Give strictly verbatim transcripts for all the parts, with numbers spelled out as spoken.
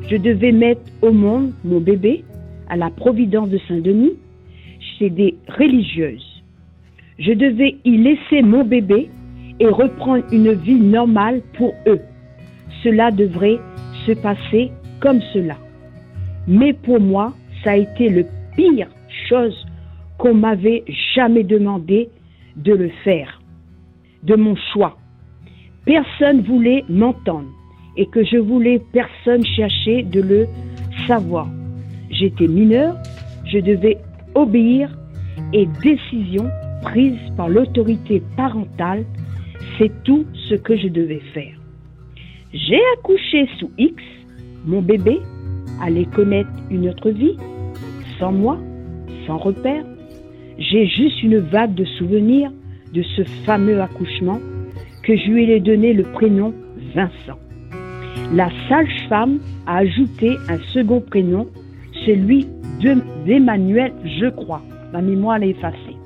Je devais mettre au monde mon bébé à la Providence de Saint-Denis chez des religieuses. Je devais y laisser mon bébé et reprendre une vie normale pour eux. Cela devrait se passer comme cela. Mais pour moi, ça a été le pire chose qu'on m'avait jamais demandé de le faire, de mon choix. Personne voulait m'entendre et que je voulais personne chercher de le savoir. J'étais mineure, je devais obéir et décision prise par l'autorité parentale, c'est tout ce que je devais faire. J'ai accouché sous X, mon bébé allait connaître une autre vie, sans moi, sans repère. J'ai juste une vague de souvenirs de ce fameux accouchement que je lui ai donné le prénom Vincent. La sage-femme a ajouté un second prénom, celui d'Emmanuel, je crois. Ma mémoire est effacée.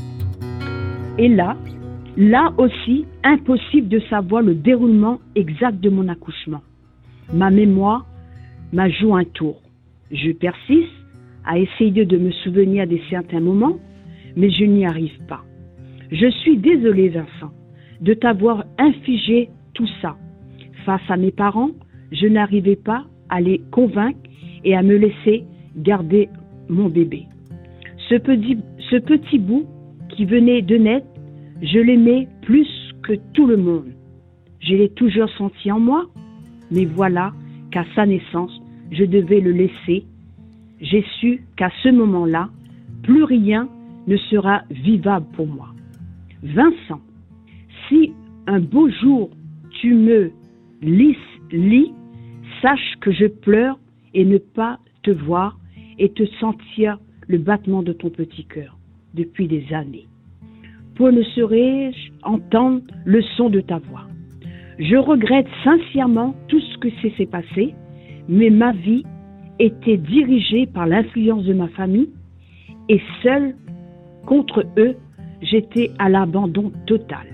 Et là, là aussi, impossible de savoir le déroulement exact de mon accouchement. Ma mémoire m'a joué un tour. Je persiste à essayer de me souvenir de certains moments, mais je n'y arrive pas. Je suis désolée, Vincent, de t'avoir infligé tout ça. Face à mes parents, je n'arrivais pas à les convaincre et à me laisser garder mon bébé. Ce petit, ce petit bout qui venait de naître, je l'aimais plus que tout le monde. Je l'ai toujours senti en moi, mais voilà qu'à sa naissance, je devais le laisser. J'ai su qu'à ce moment-là, plus rien ne sera vivable pour moi. Vincent, si un beau jour tu me lis, lis, sache que je pleure et ne pas te voir et te sentir le battement de ton petit cœur depuis des années. Pour ne serais-je entendre le son de ta voix. Je regrette sincèrement tout ce que s'est passé, mais ma vie était dirigée par l'influence de ma famille et seule contre eux, j'étais à l'abandon total.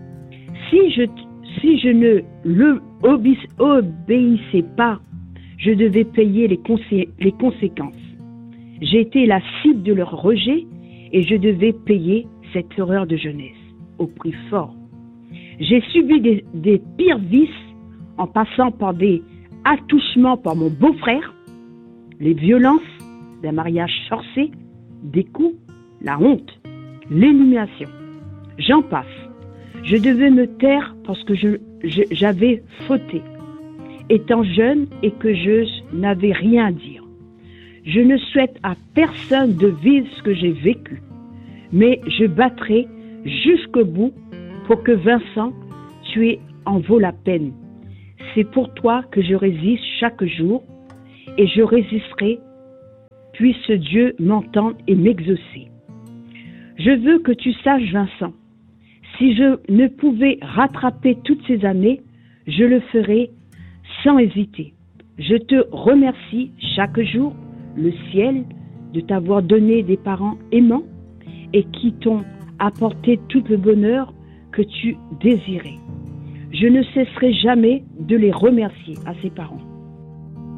Si je, si je ne le obéissais pas, je devais payer les, consé- les conséquences. J'étais la cible de leur rejet et je devais payer cette erreur de jeunesse au prix fort. J'ai subi des, des pires vices en passant par des attouchements par mon beau-frère, les violences d'un mariage forcé, des coups, la honte, l'élimination. J'en passe. Je devais me taire parce que je, je, j'avais fauté, étant jeune et que je n'avais rien à dire. Je ne souhaite à personne de vivre ce que j'ai vécu, mais je battrai jusqu'au bout pour que Vincent, tu es en vaut la peine. C'est pour toi que je résiste chaque jour et je résisterai, puisse Dieu m'entendre et m'exaucer. Je veux que tu saches, Vincent, si je ne pouvais rattraper toutes ces années, je le ferais sans hésiter. Je te remercie chaque jour, le ciel, de t'avoir donné des parents aimants et qui t'ont apporté tout le bonheur que tu désirais. Je ne cesserai jamais de les remercier à ses parents.